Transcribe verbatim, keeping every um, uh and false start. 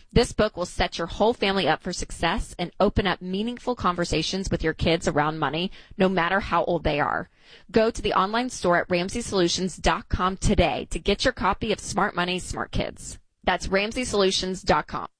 This book will set your whole family up for success and open up meaningful conversations with your kids around money, no matter how old they are. Go to the online store at ramsey solutions dot com today to get your copy of Smart Money, Smart Kids. That's ramsey solutions dot com.